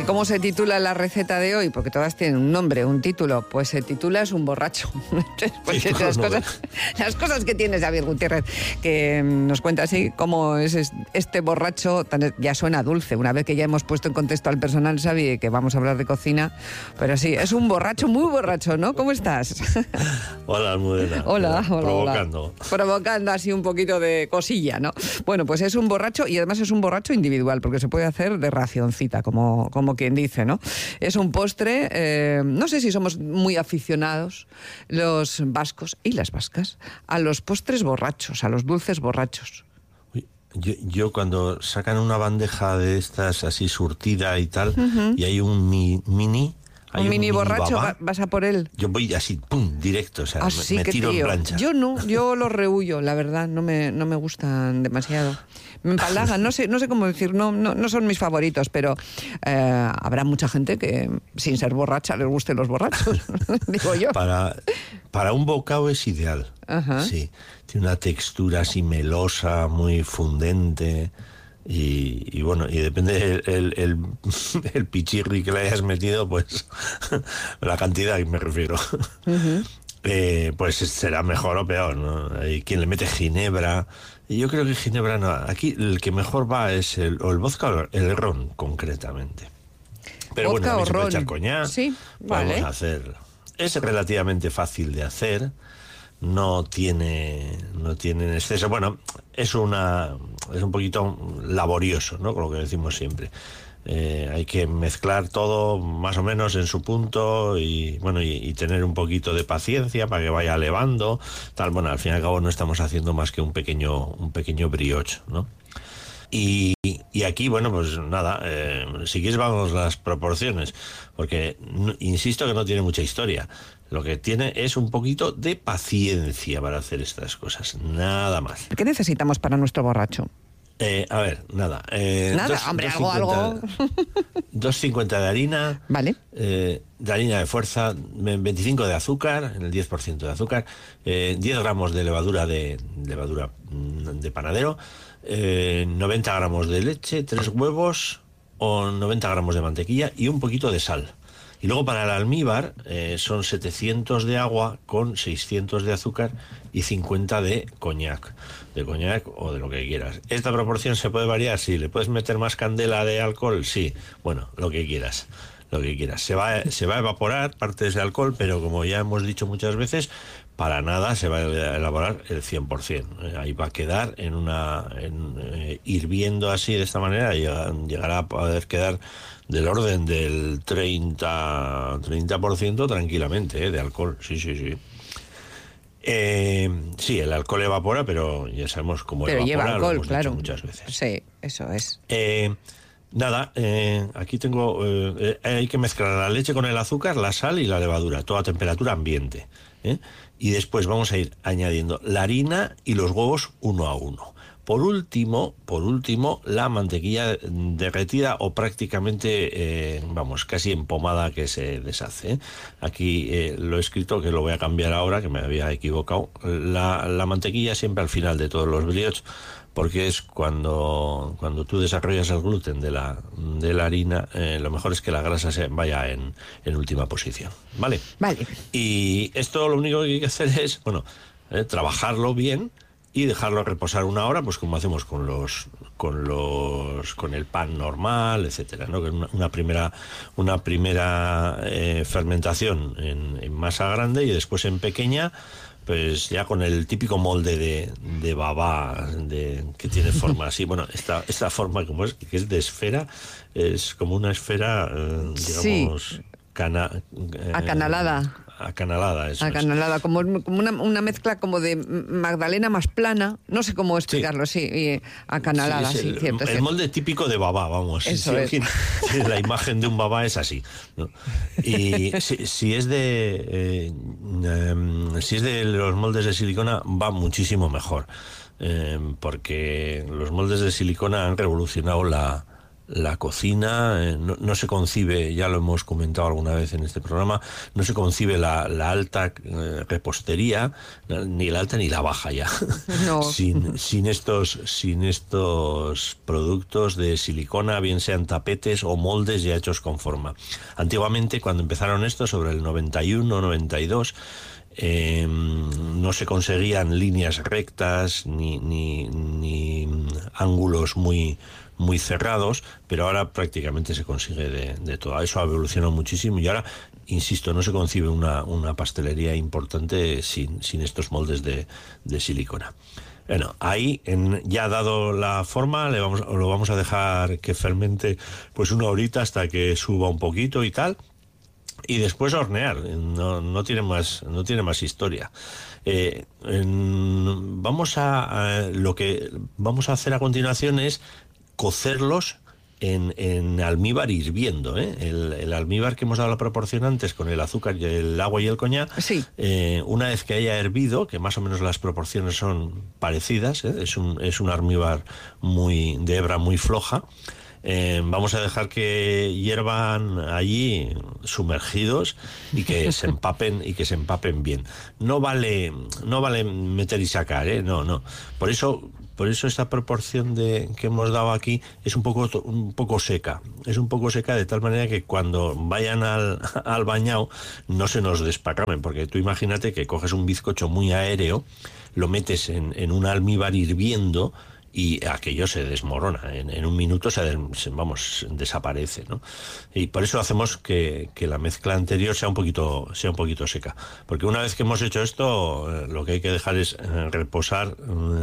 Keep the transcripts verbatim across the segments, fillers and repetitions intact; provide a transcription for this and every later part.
¿Y cómo se titula la receta de hoy? Porque todas tienen un nombre, un título. Pues se titula Es un borracho. Porque Sí, las, no, cosas, las cosas que tiene Xavier Gutiérrez, que nos cuenta así cómo es este borracho, ya suena dulce. Una vez que ya hemos puesto en contexto al personal, Xavi, que vamos a hablar de cocina. Pero sí, es un borracho, muy borracho, ¿no? ¿Cómo estás? Hola, Almudena. Hola, hola. Provocando. Hola. Provocando así un poquito de cosilla, ¿no? Bueno, pues es un borracho y además es un borracho individual, porque se puede hacer de racioncita, como, como quien dice, ¿no? Es un postre, eh, no sé si somos muy aficionados los vascos y las vascas a los postres borrachos, a los dulces borrachos. Uy, yo, yo cuando sacan una bandeja de estas así surtida y tal, uh-huh. y hay un mi, mini... Un mini, mini borracho, baba, vas a por él. Yo voy así, pum, directo, o sea, ah, sí, me tiro tío. en plancha. Yo no, yo los rehuyo, la verdad, no me, no me gustan demasiado. Me empalagan, no sé, no sé cómo decir, no, no, no son mis favoritos, pero eh, habrá mucha gente que, sin ser borracha, les gusten los borrachos, digo yo. Para, para un bocado es ideal, uh-huh. sí. Tiene una textura así melosa, muy fundente... Y, y bueno, y depende el, el, el, el pichirri que le hayas metido, pues la cantidad, me refiero. Uh-huh. eh, pues será mejor o peor, ¿no? Hay quien le mete ginebra. Y yo creo que ginebra no. Aquí el que mejor va es el, o el vodka o el ron, concretamente. Pero vodka bueno, o se ron. puede echar coñac. Sí, vale. Podemos hacer. Es relativamente fácil de hacer. No tiene, no tiene exceso. Bueno, es una, es un poquito laborioso, ¿no? Con lo que decimos siempre. Eh, hay que mezclar todo más o menos en su punto y bueno y, y tener un poquito de paciencia para que vaya levando, tal. Bueno, al fin y al cabo no estamos haciendo más que un pequeño, un pequeño brioche, ¿no? Y, y aquí, bueno, pues nada, eh, si quieres vamos las proporciones, porque no, insisto que no tiene mucha historia. Lo que tiene es un poquito de paciencia para hacer estas cosas, nada más. ¿Qué necesitamos para nuestro borracho? Eh, a ver, nada. Eh, nada, dos, hombre, dos algo, cincuenta, algo. dos cincuenta de harina. Vale. Eh, de harina de fuerza, veinticinco de azúcar, en el diez por ciento de azúcar, eh, diez gramos de levadura de, levadura de panadero, eh, noventa gramos de leche, tres huevos o noventa gramos de mantequilla y un poquito de sal. Y luego para el almíbar eh, son setecientos de agua con seiscientos de azúcar y cincuenta de coñac, de coñac o de lo que quieras. ¿Esta proporción se puede variar? Sí. ¿Le puedes meter más candela de alcohol? Sí. Bueno, lo que quieras, lo que quieras. Se va, se va a evaporar partes de alcohol, pero como ya hemos dicho muchas veces, para nada se va a elaborar el cien por ciento. Ahí va a quedar en una en, eh, hirviendo así de esta manera, y llegará a poder quedar del orden del treinta por ciento tranquilamente, ¿eh? De alcohol. Sí, sí, sí. Eh, sí, el alcohol evapora, pero ya sabemos cómo pero evapora, lleva alcohol, lo hemos claro. dicho muchas veces. Sí, eso es. Eh, nada, eh, aquí tengo... Eh, hay que mezclar la leche con el azúcar, la sal y la levadura, todo a temperatura ambiente, ¿eh? Y después vamos a ir añadiendo la harina y los huevos uno a uno. Por último, por último, la mantequilla derretida o prácticamente, eh, vamos, casi empomada que se deshace. Aquí eh, lo he escrito, que lo voy a cambiar ahora, que me había equivocado. La, la mantequilla siempre al final de todos los brioches, porque es cuando, cuando tú desarrollas el gluten de la, de la harina, eh, lo mejor es que la grasa se vaya en, en última posición. ¿Vale? Vale. Y esto lo único que hay que hacer es, bueno, eh, trabajarlo bien y dejarlo reposar una hora, pues como hacemos con los con los con el pan normal, etcétera, ¿no? Que una, una primera una primera eh, fermentación en, en masa grande y después en pequeña, pues ya con el típico molde de, de babá de, que tiene forma así. Bueno, esta esta forma como es que es de esfera, es como una esfera, eh, digamos, sí. cana, eh, acanalada. Acanalada, eso Acanalada, es. como, como una, una mezcla como de magdalena más plana, no sé cómo explicarlo, sí, sí acanalada, sí, sí, el, sí cierto. El cierto. molde típico de babá, vamos. Eso si es. La imagen de un babá es así, ¿no? Y si, si es de eh, um, si es de los moldes de silicona, va muchísimo mejor, eh, porque los moldes de silicona han revolucionado la la cocina, eh, no, no se concibe, ya lo hemos comentado alguna vez en este programa, no se concibe la, la alta eh, repostería, ni la alta ni la baja ya, no. sin, sin, estos, sin estos productos de silicona, bien sean tapetes o moldes ya hechos con forma. Antiguamente, cuando empezaron estos, sobre el noventa y uno, noventa y dos, Eh, no se conseguían líneas rectas ni, ni, ni ángulos muy, muy cerrados, pero ahora prácticamente se consigue de, de todo. Eso ha evolucionado muchísimo y ahora, insisto, no se concibe una, una pastelería importante sin, sin estos moldes de, de silicona. Bueno, ahí en, ya dado la forma, le vamos, lo vamos a dejar que fermente pues una horita hasta que suba un poquito y tal. Y después hornear, no, no tiene más, no tiene más historia. Eh, en, vamos a, a lo que vamos a hacer a continuación es cocerlos en, en almíbar hirviendo, ¿eh? El, el almíbar que hemos dado la proporción antes con el azúcar, y el agua y el coñac. Sí. Eh, una vez que haya hervido, que más o menos las proporciones son parecidas, ¿eh? es un es un almíbar muy de hebra muy floja. Eh, vamos a dejar que hiervan allí sumergidos y que se empapen y que se empapen bien. No vale, no vale meter y sacar, ¿eh? No, no. Por eso, por eso esta proporción de que hemos dado aquí es un poco, un poco seca. Es un poco seca de tal manera que cuando vayan al, al bañado no se nos desparramen, porque tú imagínate que coges un bizcocho muy aéreo, lo metes en, en un almíbar hirviendo y aquello se desmorona, en, en un minuto se, se vamos desaparece, ¿no? Y por eso hacemos que, que la mezcla anterior sea un poquito sea un poquito seca, porque una vez que hemos hecho esto, lo que hay que dejar es reposar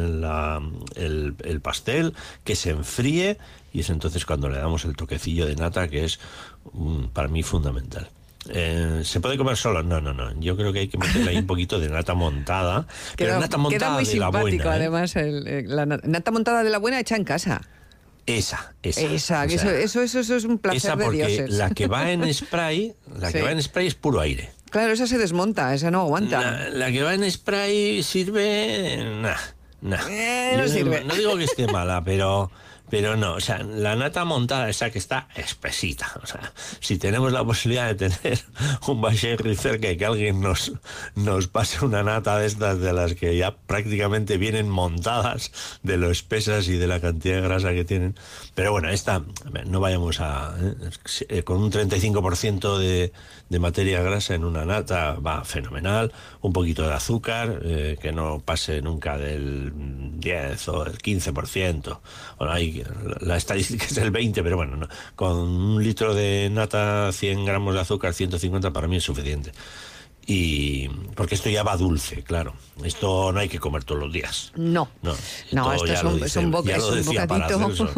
la, el, el pastel, que se enfríe, y es entonces cuando le damos el toquecillo de nata, que es um, para mí fundamental. Eh, ¿Se puede comer solo? No, no, no. Yo creo que hay que meterle ahí un poquito de nata montada. Queda, pero nata montada queda muy de simpático, la buena, ¿eh? Además, el, la nata montada de la buena hecha en casa. Esa, esa. Esa, o sea, eso, eso, eso, eso es un placer esa de porque dioses. La que va en spray, la sí. que va en spray es puro aire. Claro, esa se desmonta, esa no aguanta. La, la que va en spray sirve... Nah, nah. Eh, no Yo sirve. No, no digo que esté mala, pero... Pero no, o sea, la nata montada, esa que está espesita. O sea, si tenemos la posibilidad de tener un Vacherry cerca y que alguien nos, nos pase una nata de estas, de las que ya prácticamente vienen montadas, de lo espesas y de la cantidad de grasa que tienen. Pero bueno, esta, no vayamos a... Eh, con un treinta y cinco por ciento de, de materia grasa en una nata va fenomenal. Un poquito de azúcar, eh, que no pase nunca del diez o el quince por ciento. Bueno, hay la estadística es del veinte, pero bueno, no. Con un litro de nata, cien gramos de azúcar, ciento cincuenta para mí es suficiente. Y porque esto ya va dulce, claro. Esto no hay que comer todos los días. No, no, no esto es un, dice, es un, bo es un bocadito.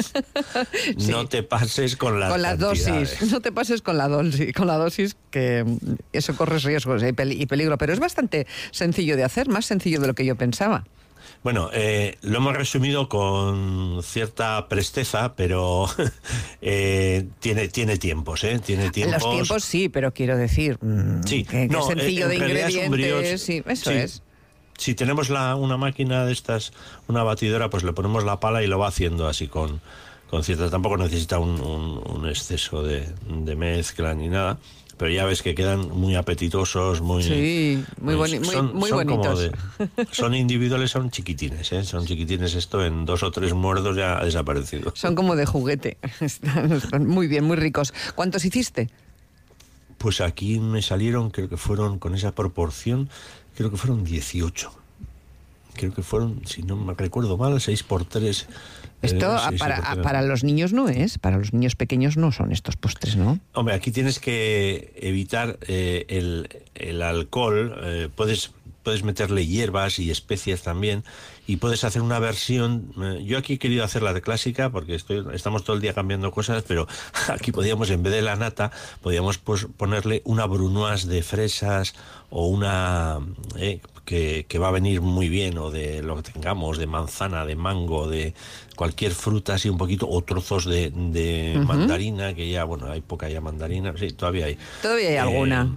Sí. No te pases con las con la dosis, no te pases con la dosis, con la dosis que eso corres riesgos y peligro, pero es bastante sencillo de hacer, más sencillo de lo que yo pensaba. Bueno, eh, lo hemos resumido con cierta presteza, pero eh, tiene tiene tiempos, ¿eh? Tiene tiempos. Los tiempos sí, pero quiero decir mmm, sí, que, no, que sencillo de ingredientes, brioche, sí, eso sí. es. Si tenemos la, una máquina de estas, una batidora, pues le ponemos la pala y lo va haciendo así con, con cierta... Tampoco necesita un, un, un exceso de, de mezcla ni nada. Pero ya ves que quedan muy apetitosos, muy... Sí, muy, boni muy, son, muy son bonitos. De, son individuales, son chiquitines, ¿eh? Son chiquitines, esto en dos o tres muerdos ya ha desaparecido. Son como de juguete. Están, están muy bien, muy ricos. ¿Cuántos hiciste? Pues aquí me salieron, creo que fueron, con esa proporción, creo que fueron dieciocho. Creo que fueron, si no me recuerdo mal, seis por tres. Esto eh, para, para los niños no es, para los niños pequeños no son estos postres, ¿no? Hombre, aquí tienes que evitar eh, el, el alcohol, eh, puedes, puedes meterle hierbas y especias también, y puedes hacer una versión. Eh, yo aquí he querido hacer la de clásica, porque estoy, estamos todo el día cambiando cosas, pero aquí podíamos, en vez de la nata, podíamos pues, ponerle una brunoise de fresas o una... Eh, Que, que va a venir muy bien, o de lo que tengamos, de manzana, de mango, de cualquier fruta así un poquito, o trozos de, de uh-huh. mandarina, que ya, bueno, hay poca ya mandarina, sí, todavía hay. Todavía hay eh, alguna.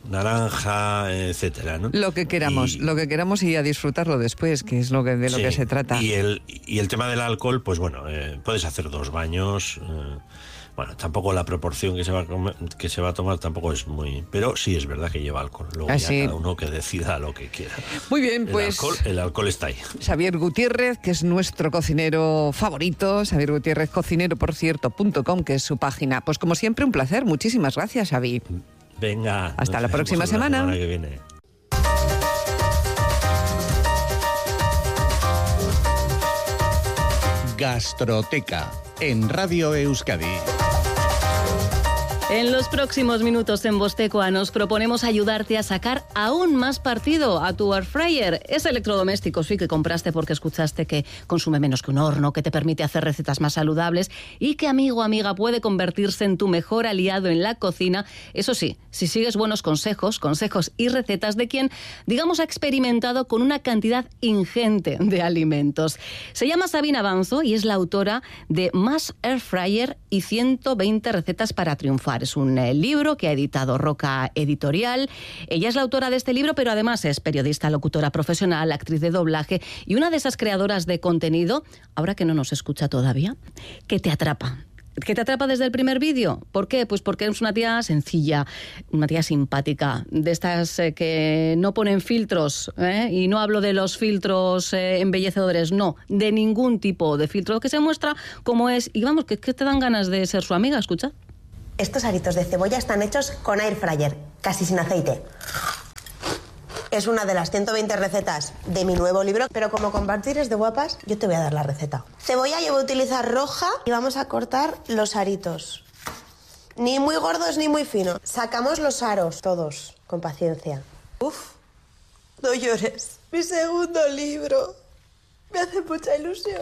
naranja, etcétera, ¿no? Lo que queramos, y, lo que queramos y a disfrutarlo después, que es lo que, de lo sí, que se trata. Y el, y el tema del alcohol, pues bueno, eh, puedes hacer dos baños. Eh, bueno, tampoco la proporción que se va a comer, que se va a tomar tampoco es muy... Pero sí es verdad que lleva alcohol. Luego Así. ya cada uno que decida lo que quiera. Muy bien, el pues... Alcohol, el alcohol está ahí. Xavier Gutiérrez, que es nuestro cocinero favorito. Xavier Gutiérrez, cocinero, por cierto, punto com, que es su página. Pues como siempre, un placer. Muchísimas gracias, Xavi. Venga. Hasta la próxima semana. La semana que viene. Gastroteca, en Radio Euskadi. En los próximos minutos en Vostecoa nos proponemos ayudarte a sacar aún más partido a tu air fryer. Ese electrodoméstico, sí, que compraste porque escuchaste que consume menos que un horno, que te permite hacer recetas más saludables y que, amigo o amiga, puede convertirse en tu mejor aliado en la cocina. Eso sí, si sigues buenos consejos, consejos y recetas de quien, digamos, ha experimentado con una cantidad ingente de alimentos. Se llama Sabina Banzo y es la autora de Más Air Fryer y ciento veinte recetas para triunfar. Es un eh, libro que ha editado Roca Editorial. Ella es la autora de este libro, pero además es periodista, locutora profesional, actriz de doblaje y una de esas creadoras de contenido, ahora que no nos escucha todavía, que te atrapa. ¿Que te atrapa desde el primer vídeo? ¿Por qué? Pues porque es una tía sencilla, una tía simpática, de estas eh, que no ponen filtros, ¿eh? Y no hablo de los filtros eh, embellecedores, no, de ningún tipo de filtro, que se muestra como es, y vamos, que, que te dan ganas de ser su amiga, escucha. Estos aritos de cebolla están hechos con air fryer, casi sin aceite. Es una de las ciento veinte recetas de mi nuevo libro, pero como compartir es de guapas, yo te voy a dar la receta. Cebolla yo voy a utilizar roja y vamos a cortar los aritos. Ni muy gordos ni muy finos. Sacamos los aros, todos, con paciencia. Uf, no llores. Mi segundo libro. Me hace mucha ilusión.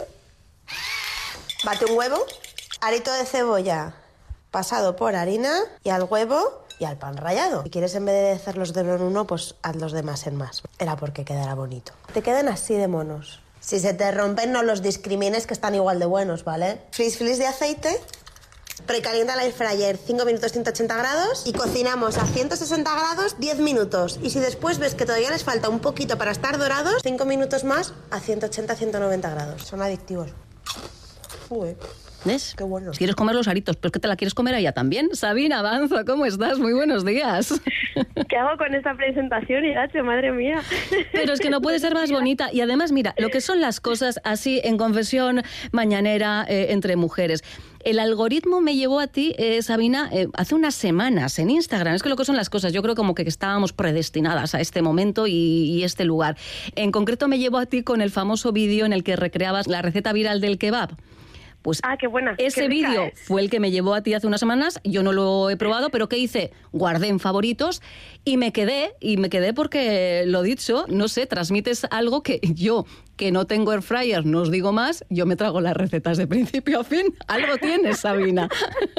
Bate un huevo, arito de cebolla pasado por harina y al huevo y al pan rallado. Si quieres, en vez de hacerlos de uno en uno, pues hazlos de más en más. Era porque quedará bonito. Te quedan así de monos. Si se te rompen, no los discrimines, que están igual de buenos, ¿vale? Flis flis de aceite. Precalienta el air fryer cinco minutos ciento ochenta grados y cocinamos a ciento sesenta grados diez minutos. Y si después ves que todavía les falta un poquito para estar dorados, cinco minutos más a ciento ochenta a ciento noventa grados. Son adictivos. Uy. ¿Ves? Qué bueno. Quieres comer los aritos, pero es que te la quieres comer a ella también. Sabina Banzo, ¿cómo estás? Muy buenos días. ¿Qué hago con esta presentación, Irache? Madre mía. Pero es que no puede ser más bonita. Y además, mira, lo que son las cosas así en confesión mañanera eh, entre mujeres. El algoritmo me llevó a ti, eh, Sabina, eh, hace unas semanas en Instagram. Es que lo que son las cosas, yo creo como que estábamos predestinadas a este momento y, y este lugar. En concreto me llevó a ti con el famoso vídeo en el que recreabas la receta viral del kebab. Pues ah, qué buena. Ese vídeo fue el que me llevó a ti hace unas semanas. Yo no lo he probado, pero ¿qué hice? Guardé en favoritos y me quedé, y me quedé porque, lo dicho, no sé, transmites algo que yo, que no tengo air fryer, no os digo más, yo me trago las recetas de principio a fin. Algo tienes, Sabina.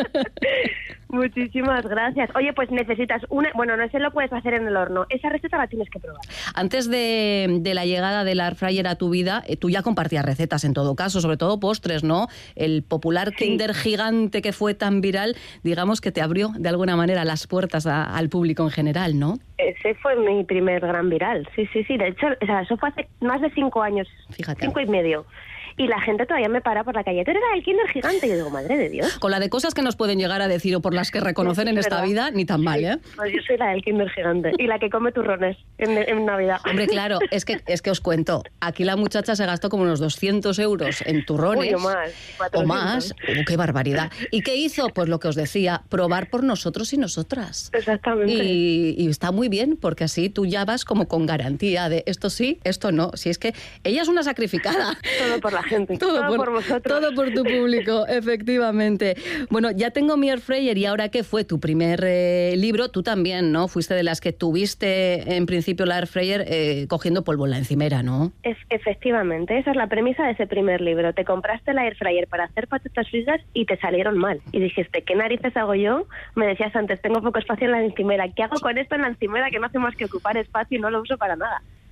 Muchísimas gracias. Oye, pues necesitas una... Bueno, no sé, lo puedes hacer en el horno. Esa receta la tienes que probar. Antes de, de la llegada del air fryer a tu vida, eh, tú ya compartías recetas en todo caso, sobre todo postres, ¿no? El popular sí. Kinder gigante que fue tan viral, digamos que te abrió de alguna manera las puertas a, al público en general, ¿no? Ese fue mi primer gran viral, sí, sí, sí. De hecho, o sea, eso fue hace más de cinco años. Fíjate. Cinco y medio. Y la gente todavía me para por la calle. Tú eres el Kinder gigante. Y yo digo, madre de Dios. Con la de cosas que nos pueden llegar a decir o por las que reconocen sí, en ¿verdad? Esta vida, ni tan mal, ¿eh? Pues yo soy la del Kinder gigante. Y la que come turrones en, en Navidad. Hombre, claro, es que, es que os cuento. Aquí la muchacha se gastó como unos doscientos euros en turrones. Uy, o más. O más. Oh, ¡qué barbaridad! ¿Y qué hizo? Pues lo que os decía, probar por nosotros y nosotras. Exactamente. Y, y está muy bien, porque así tú ya vas como con garantía de esto sí, esto no. Si es que ella es una sacrificada. Todo por la gente. Todo, Todo por, por vosotros. Todo por tu público, efectivamente. Bueno, ya tengo mi air fryer y ahora que fue tu primer eh, libro, tú también, ¿no? Fuiste de las que tuviste en principio la air fryer eh, cogiendo polvo en la encimera, ¿no? Es, efectivamente, esa es la premisa de ese primer libro. Te compraste la air fryer para hacer patatas fritas y te salieron mal. Y dijiste, ¿qué narices hago yo? Me decías antes, tengo poco espacio en la encimera. ¿Qué hago con esto en la encimera que no hace más que ocupar espacio y no lo uso para nada?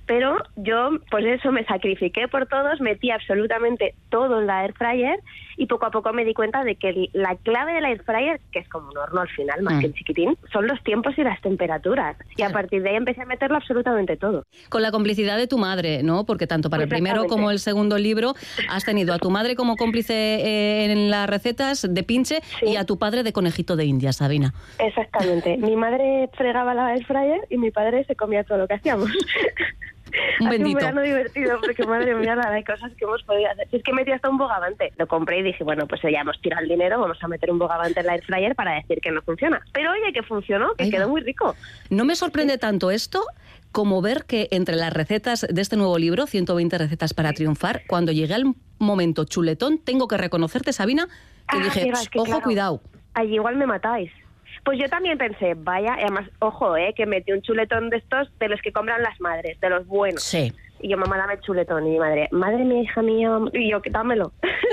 pero yo, pues eso, me sacrifiqué por todos, metí absolutamente todo en la air fryer y poco a poco me di cuenta de que la clave de la air fryer, que es como un horno al final, más mm. que el chiquitín, son los tiempos y las temperaturas. Y a partir de ahí empecé a meterlo absolutamente todo. Con la complicidad de tu madre, ¿no? Porque tanto para el primero como el segundo libro has tenido a tu madre como cómplice eh, en las recetas de pinche, sí, y a tu padre de conejito de India, Sabina. Exactamente. Mi madre fregaba la air fryer y mi padre se comía todo lo que hacíamos. Un bendito. Un verano divertido, porque madre mía, la de cosas que hemos podido hacer. Es que metí hasta un bogavante. Lo compré y dije, bueno, pues ya hemos tirado el dinero, vamos a meter un bogavante en la air fryer para decir que no funciona. Pero oye, que funcionó, que Ahí quedó va. muy rico. No me sorprende sí. tanto esto como ver que entre las recetas de este nuevo libro, ciento veinte recetas para triunfar, cuando llegué al momento chuletón, tengo que reconocerte, Sabina, que ah, dije, diga, es que, ojo, claro, cuidado. Allí igual me matáis. Pues yo también pensé, vaya, además, ojo, eh, que metí un chuletón de estos, de los que compran las madres, de los buenos. Sí. Y yo, mamá, dame el chuletón. Y mi madre, madre mía, hija mía, mamá. Y yo, dámelo.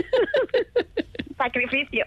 Sacrificio.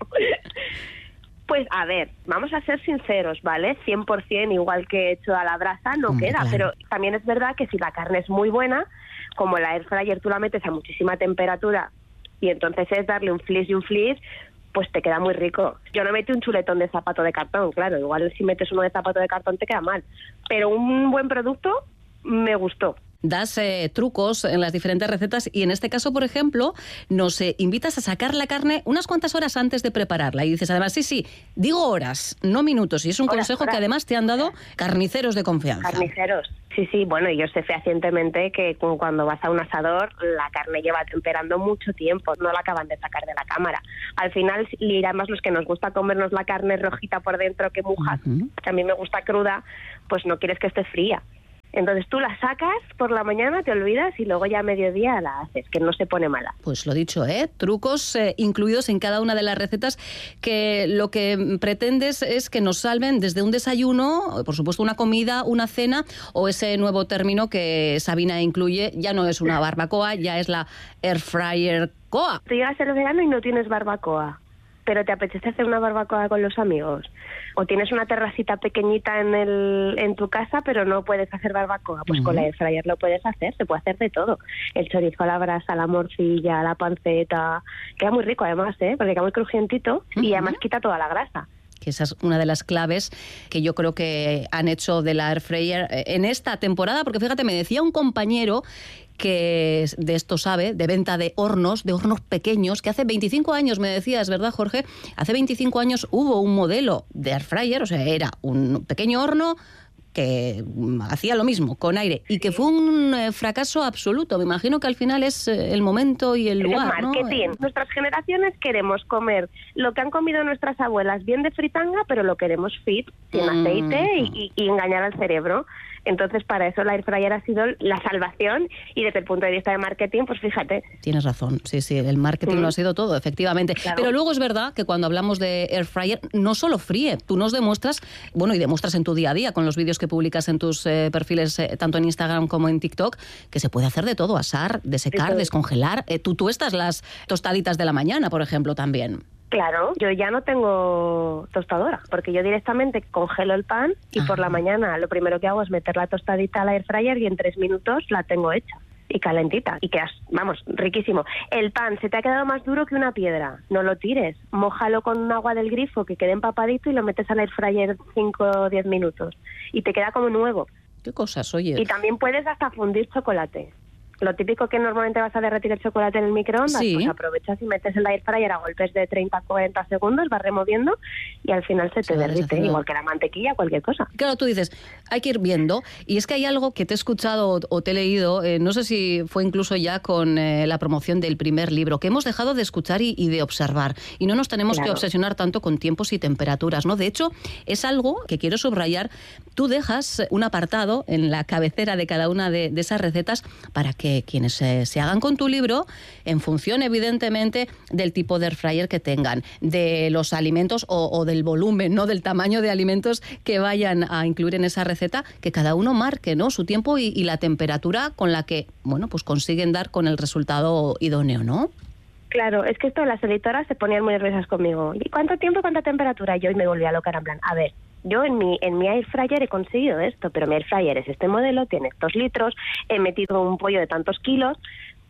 Pues a ver, vamos a ser sinceros, ¿vale? cien por ciento igual que hecho a la brasa no mm, queda, claro. Pero también es verdad que si la carne es muy buena, como la air fryer tú la metes a muchísima temperatura y entonces es darle un flis y un flis, pues te queda muy rico. Yo no metí un chuletón de zapato de cartón, claro, igual si metes uno de zapato de cartón te queda mal, pero un buen producto me gustó. Das eh, trucos en las diferentes recetas y en este caso, por ejemplo, nos eh, invitas a sacar la carne unas cuantas horas antes de prepararla y dices además, sí, sí, digo horas, no minutos, y es un horas, consejo horas. que además te han dado carniceros de confianza. Carniceros, sí, sí, bueno, yo sé fehacientemente que cuando vas a un asador la carne lleva temperando mucho tiempo, no la acaban de sacar de la cámara. Al final, y además los que nos gusta comernos la carne rojita por dentro que mujas, uh-huh. que a mí me gusta cruda, pues no quieres que esté fría. Entonces tú la sacas por la mañana, te olvidas y luego ya a mediodía la haces, que no se pone mala. Pues lo dicho, ¿eh? Trucos eh, incluidos en cada una de las recetas que lo que pretendes es que nos salven desde un desayuno, por supuesto una comida, una cena o ese nuevo término que Sabina incluye, ya no es una barbacoa, ya es la air fryer coa. Tú llegas el verano y no tienes barbacoa, pero te apetece hacer una barbacoa con los amigos. O tienes una terracita pequeñita en el en tu casa, pero no puedes hacer barbacoa. Pues uh-huh. con la air fryer lo puedes hacer, se puede hacer de todo. El chorizo a la brasa, la morcilla, la panceta. Queda muy rico además, ¿eh? Porque queda muy crujientito uh-huh. y además quita toda la grasa. Que esa es una de las claves que yo creo que han hecho de la air fryer en esta temporada, porque fíjate, me decía un compañero que de esto sabe, de venta de hornos, de hornos pequeños, que hace veinticinco años, me decías, ¿verdad, Jorge? Hace veinticinco años hubo un modelo de air fryer, o sea, era un pequeño horno que hacía lo mismo, con aire, y que fue un eh, fracaso absoluto. Me imagino que al final es eh, el momento y el lugar, ¿no? Marketing. Nuestras generaciones queremos comer lo que han comido nuestras abuelas, bien de fritanga, pero lo queremos fit, sin mm. aceite y, y, y engañar al cerebro. Entonces, para eso la air fryer ha sido la salvación y desde el punto de vista de marketing, pues fíjate. Tienes razón, sí, sí, el marketing mm. lo ha sido todo, efectivamente. Claro. Pero luego es verdad que cuando hablamos de air fryer, no solo fríe, tú nos demuestras, bueno, y demuestras en tu día a día, con los vídeos que publicas en tus eh, perfiles, eh, tanto en Instagram como en TikTok, que se puede hacer de todo, asar, desecar, sí, descongelar. Eh, tú tuestas las tostaditas de la mañana, por ejemplo, también. Claro, yo ya no tengo tostadora, porque yo directamente congelo el pan y Ajá. por la mañana lo primero que hago es meter la tostadita al air fryer y en tres minutos la tengo hecha y calentita y quedas, vamos, riquísimo. El pan se te ha quedado más duro que una piedra, no lo tires, mójalo con agua del grifo que quede empapadito y lo metes al air fryer cinco o diez minutos y te queda como nuevo. ¿Qué cosas, oye? Y también puedes hasta fundir chocolate. Lo típico que normalmente vas a derretir el chocolate en el microondas, sí. pues aprovechas y metes el air fryer a golpes de treinta a cuarenta segundos, vas removiendo y al final se te se derrite, igual que la mantequilla, cualquier cosa. Claro, tú dices, hay que ir viendo, y es que hay algo que te he escuchado o te he leído, eh, no sé si fue incluso ya con eh, la promoción del primer libro, que hemos dejado de escuchar y, y de observar, y no nos tenemos claro. que obsesionar tanto con tiempos y temperaturas, ¿no? De hecho, es algo que quiero subrayar, tú dejas un apartado en la cabecera de cada una de, de esas recetas para que Que quienes se, se hagan con tu libro, en función evidentemente del tipo de air fryer que tengan, de los alimentos o, o del volumen, no del tamaño de alimentos que vayan a incluir en esa receta, que cada uno marque, ¿no?, su tiempo y, y la temperatura con la que, bueno, pues consiguen dar con el resultado idóneo, ¿no? Claro, es que esto las editoras se ponían muy nerviosas conmigo. ¿Y cuánto tiempo, cuánta temperatura? Yo y me volvía loca, en plan, a ver, yo en mi en mi air fryer he conseguido esto, pero mi air fryer es este modelo, tiene estos litros, he metido un pollo de tantos kilos.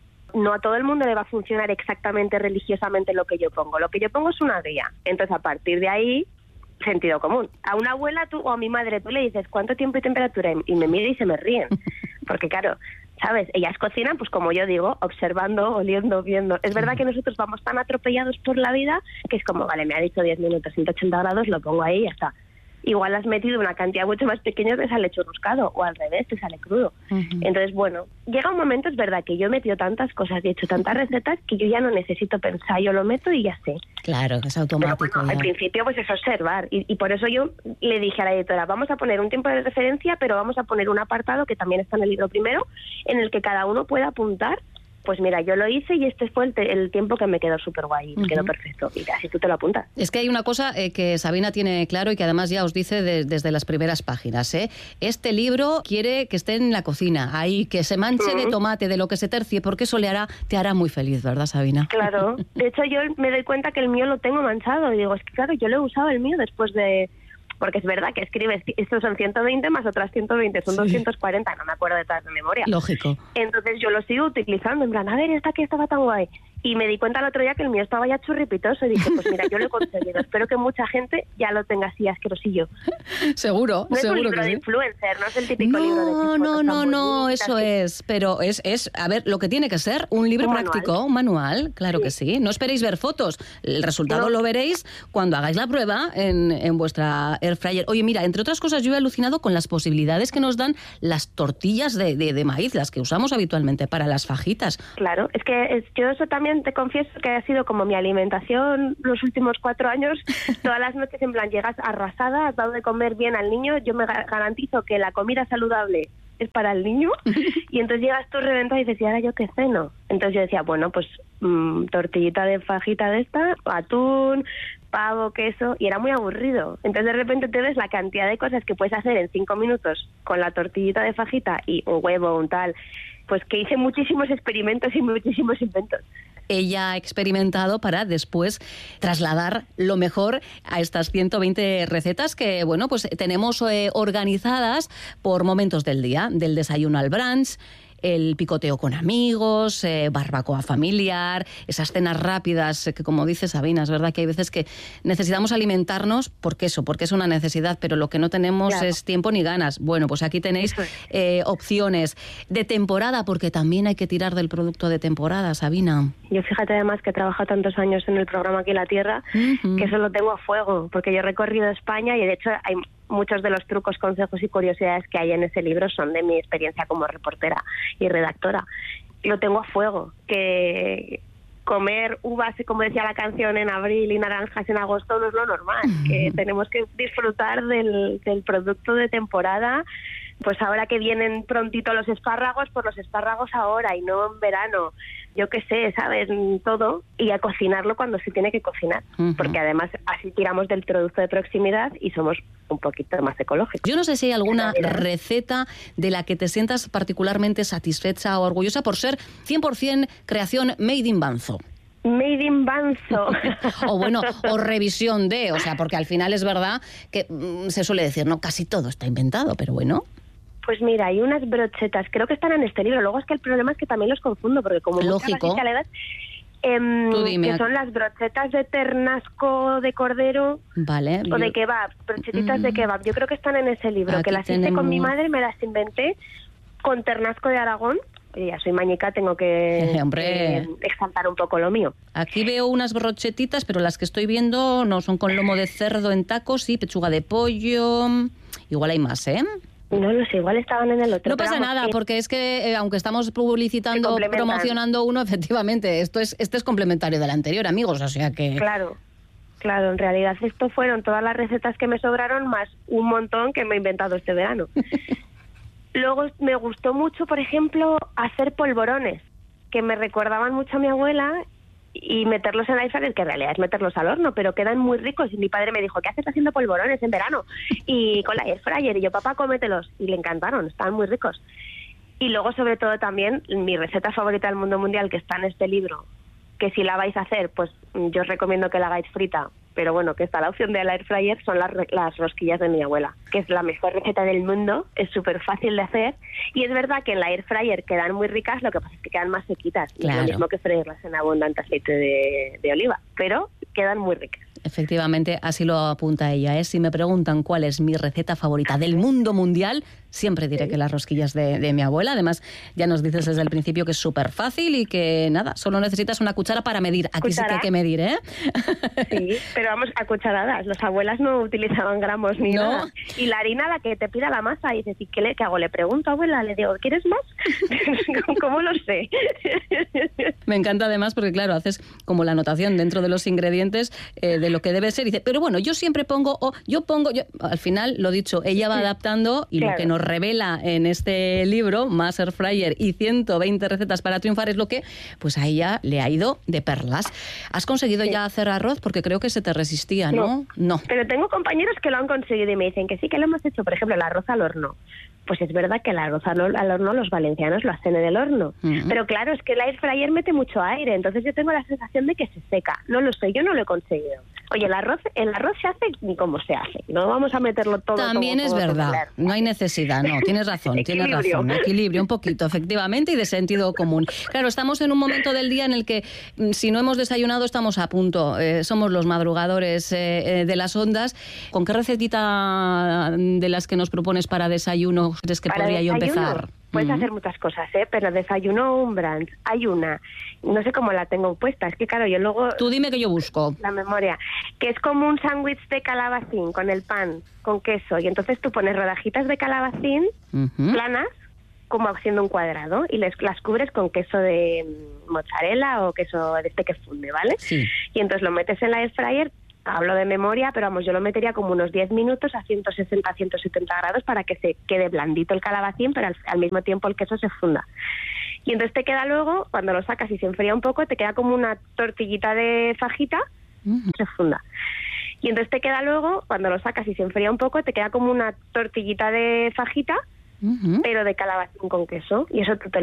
No a todo el mundo le va a funcionar exactamente religiosamente lo que yo pongo. Lo que yo pongo es una guía. Entonces, a partir de ahí, sentido común. A una abuela tú o a mi madre tú le dices ¿cuánto tiempo y temperatura? Y me mira y se me ríen. Porque claro, ¿sabes? Ellas cocinan, pues como yo digo, observando, oliendo, viendo. Es verdad que nosotros vamos tan atropellados por la vida que es como, vale, me ha dicho diez minutos, ciento ochenta grados, lo pongo ahí y ya está. Igual has metido una cantidad mucho más pequeña, te sale churruscado, o al revés, te sale crudo. Uh-huh. Entonces, bueno, llega un momento, es verdad, que yo he metido tantas cosas y he hecho tantas recetas que yo ya no necesito pensar, yo lo meto y ya sé. Claro, que es automático. Pero bueno, al principio pues es observar, y, y por eso yo le dije a la editora, vamos a poner un tiempo de referencia, pero vamos a poner un apartado, que también está en el libro primero, en el que cada uno pueda apuntar. Pues mira, yo lo hice y este fue el, te- el tiempo que me quedó súper guay, me uh-huh. quedó perfecto. Y así tú te lo apuntas. Es que hay una cosa eh, que Sabina tiene claro y que además ya os dice de, desde las primeras páginas. ¿eh? Este libro quiere que esté en la cocina, ahí, que se manche uh-huh. de tomate, de lo que se tercie, porque eso le hará, te hará muy feliz, ¿verdad, Sabina? Claro. De hecho, yo me doy cuenta que el mío lo tengo manchado. Y digo, es que claro, yo lo he usado el mío después de... Porque es verdad que escribes, estos son ciento veinte más otras ciento veinte, son sí. doscientos cuarenta, no me acuerdo de todas de memoria. Lógico. Entonces yo lo sigo utilizando, en plan, a ver, esta que estaba tan guay. Y me di cuenta el otro día que el mío estaba ya churripitoso y dije, pues mira, yo lo he conseguido. Espero que mucha gente ya lo tenga así asquerosillo. Seguro, no seguro es un libro que de sí. influencer, no es el típico no, libro de No, no, no, no, eso así. es. Pero es, es, a ver, lo que tiene que ser un libro un práctico, manual. un manual, claro sí. que sí. No esperéis ver fotos. El resultado no. lo veréis cuando hagáis la prueba en, en vuestra air fryer. Oye, mira, entre otras cosas, yo he alucinado con las posibilidades que nos dan las tortillas de, de, de maíz, las que usamos habitualmente para las fajitas. Claro, es que es, yo eso también te confieso que ha sido como mi alimentación los últimos cuatro años. Todas las noches, en plan, llegas arrasada, has dado de comer bien al niño. Yo me garantizo que la comida saludable es para el niño. Y entonces llegas tú reventada y dices, ¿y ahora yo qué ceno? Entonces yo decía, bueno, pues mmm, tortillita de fajita de esta, atún, pavo, queso, y era muy aburrido. Entonces de repente te ves la cantidad de cosas que puedes hacer en cinco minutos con la tortillita de fajita y un huevo, un tal. Pues que hice muchísimos experimentos y muchísimos inventos. Ella ha experimentado para después trasladar lo mejor a estas ciento veinte recetas que, bueno, pues tenemos eh, organizadas por momentos del día, del desayuno al brunch, el picoteo con amigos, eh, barbacoa familiar, esas cenas rápidas eh, que, como dice Sabina, es verdad que hay veces que necesitamos alimentarnos porque eso, porque es una necesidad, pero lo que no tenemos claro. es tiempo ni ganas. Bueno, pues aquí tenéis eh, opciones de temporada, porque también hay que tirar del producto de temporada, Sabina. Yo fíjate además que he trabajado tantos años en el programa Aquí en la Tierra, uh-huh. que eso lo tengo a fuego, porque yo he recorrido España y de hecho hay muchos de los trucos, consejos y curiosidades que hay en ese libro son de mi experiencia como reportera y redactora. Lo tengo a fuego, que comer uvas, como decía la canción, en abril y naranjas en agosto no es lo normal, que tenemos que disfrutar del, del producto de temporada. Pues ahora que vienen prontito los espárragos, pues los espárragos ahora y no en verano. Yo qué sé, ¿sabes? Todo. Y a cocinarlo cuando se tiene que cocinar. Uh-huh. Porque además así tiramos del producto de proximidad y somos un poquito más ecológicos. Yo no sé si hay alguna receta de la que te sientas particularmente satisfecha o orgullosa por ser cien por ciento creación made in Banzo. Made in Banzo. o bueno, o revisión de, o sea, porque al final es verdad que mmm, se suele decir, no, casi todo está inventado, pero bueno. Pues mira, hay unas brochetas, creo que están en este libro. Luego es que el problema es que también los confundo, porque como lógico, muchas edad, eh, que son las brochetas de ternasco de cordero, vale, o yo... de kebab, brochetitas mm. de kebab. Yo creo que están en ese libro, aquí que las tenemos... hice con mi madre, me las inventé con ternasco de Aragón. Oye, ya soy mañica, tengo que eh, exaltar un poco lo mío. Aquí veo unas brochetitas, pero las que estoy viendo no son con lomo de cerdo en tacos, sí, pechuga de pollo. Igual hay más, ¿eh? No lo sé, igual estaban en el otro. No pasa vamos, nada, sí. porque es que eh, aunque estamos publicitando, promocionando uno, efectivamente, esto es este es complementario del anterior, amigos, o sea que... Claro, claro, en realidad esto fueron todas las recetas que me sobraron más un montón que me he inventado este verano. Luego me gustó mucho, por ejemplo, hacer polvorones, que me recordaban mucho a mi abuela, y meterlos en la air fryer, que en realidad es meterlos al horno, pero quedan muy ricos. Y mi padre me dijo, ¿qué haces haciendo polvorones en verano? Y con la air fryer, y yo, papá, cómetelos. Y le encantaron, estaban muy ricos. Y luego, sobre todo, también, mi receta favorita del mundo mundial, que está en este libro, que si la vais a hacer, pues yo os recomiendo que la hagáis frita, pero bueno, que está la opción del air fryer, son las, las rosquillas de mi abuela, que es la mejor receta del mundo, es súper fácil de hacer, y es verdad que en la air fryer quedan muy ricas, lo que pasa es que quedan más sequitas, Claro. es lo mismo que freírlas en abundante aceite de, de oliva, pero quedan muy ricas. Efectivamente, así lo apunta ella. ¿eh? Si me preguntan cuál es mi receta favorita del mundo mundial, siempre diré que las rosquillas de, de mi abuela. Además, ya nos dices desde el principio que es súper fácil y que nada, solo necesitas una cuchara para medir. Aquí sí que hay que medir, ¿eh? Sí, pero vamos a cucharadas. Las abuelas no utilizaban gramos ni No. nada. Y la harina, la que te pida la masa, y dices, ¿y qué, le, qué hago? Le pregunto, abuela, le digo, ¿quieres más? ¿Cómo lo sé? Me encanta además porque, claro, haces como la anotación dentro de los ingredientes eh, de lo que debe ser. Y dice, pero bueno, yo siempre pongo, o yo pongo, yo... al final, lo dicho, ella va adaptando y Claro. lo que nos revela en este libro, Más Air Fryer y ciento veinte recetas para triunfar, es lo que pues a ella le ha ido de perlas. ¿Has conseguido Sí. ya hacer arroz? Porque creo que se te resistía, ¿no? No. Pero tengo compañeros que lo han conseguido y me dicen que sí, que lo hemos hecho. Por ejemplo, el arroz al horno. Pues es verdad que el arroz al al horno los valencianos lo hacen en el horno. Ujú. Pero claro, es que el air fryer mete mucho aire, entonces yo tengo la sensación de que se seca. No lo sé, yo no lo he conseguido. Oye, el arroz el arroz se hace como se hace. No vamos a meterlo todo. También todo, es todo, todo, verdad, claro. no hay necesidad, no, tienes razón, tienes Equilibrio. razón, equilibrio un poquito, efectivamente, y de sentido común. Claro, estamos en un momento del día en el que mm, si no hemos desayunado estamos a punto, eh, somos los madrugadores eh, eh, de las ondas. ¿Con qué recetita de las que nos propones para desayuno crees que Para podría yo desayuno, empezar? Puedes Ujú. hacer muchas cosas, ¿eh? Pero desayuno un brunch. Hay una, no sé cómo la tengo puesta, es que claro, yo luego... Tú dime que yo busco. La memoria, que es como un sándwich de calabacín con el pan, con queso, y entonces tú pones rodajitas de calabacín Ujú. planas, como haciendo un cuadrado, y les, las cubres con queso de mm, mozzarella o queso de este que funde, ¿vale? Sí. Y entonces lo metes en la air fryer, hablo de memoria, pero vamos, yo lo metería como unos diez minutos a ciento sesenta a ciento setenta grados para que se quede blandito el calabacín, pero al, al mismo tiempo el queso se funda. Y entonces te queda luego, cuando lo sacas y se enfría un poco, te queda como una tortillita de fajita, Ujú. se funda. Y entonces te queda luego, cuando lo sacas y se enfría un poco, te queda como una tortillita de fajita, Ujú. pero de calabacín con queso. Y eso tú te